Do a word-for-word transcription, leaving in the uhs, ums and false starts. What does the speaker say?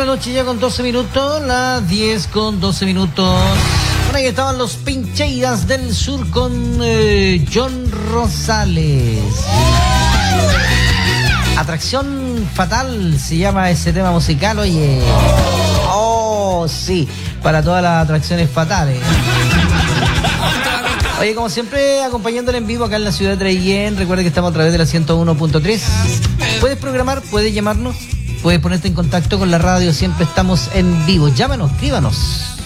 la noche ya con doce minutos, las diez con doce minutos. Bueno, ahí estaban los Pincheiras del Sur con eh, John Rosales. Atracción Fatal se llama ese tema musical, oye. Oh, sí, para todas las atracciones fatales. Oye, como siempre, acompañándole en vivo acá en la ciudad de Traiguén. Recuerda que estamos a través de la ciento uno punto tres. Puedes programar, puedes llamarnos, puedes ponerte en contacto con la radio. Siempre estamos en vivo. Llámanos, escríbanos.